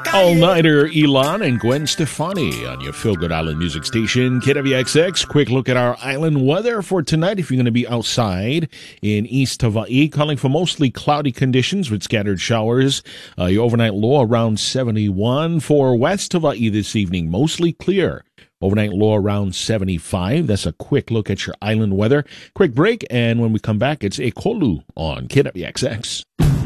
All-nighter Elon and Gwen Stefani on your Feel Good Island music station, KWXX. Quick look at our island weather for tonight if you're going to be outside in East Hawaii. Calling for mostly cloudy conditions with scattered showers. Your overnight low around 71. For West Hawaii this evening, mostly clear. Overnight low around 75. That's a quick look at your island weather. Quick break, and when we come back, it's Ekolu on KWXX.